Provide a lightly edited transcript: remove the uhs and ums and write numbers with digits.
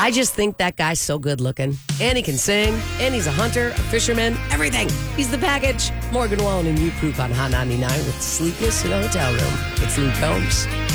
I just think that guy's so good looking. And he can sing. And he's a hunter, a fisherman, everything. He's the package. Morgan Wallen and you Poop on Hot 99 with Sleepless in a Hotel Room. It's Luke Combs.